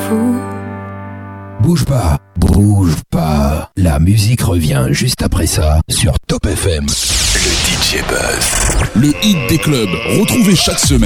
vous. Bouge pas, bouge pas. La musique revient juste après ça sur Top FM. Le DJ Buzz. Le hit des clubs, retrouvez chaque semaine.